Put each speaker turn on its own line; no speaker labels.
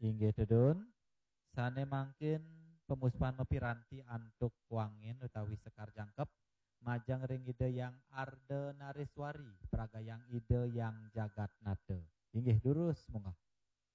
Inggih dedun, sane mangkin pemuspan mepiranti antuk kuangin utawi sekar jangkep majang ring ide yang arde nariswari praga yang ide yang jagat nate. Inggih durus monggo.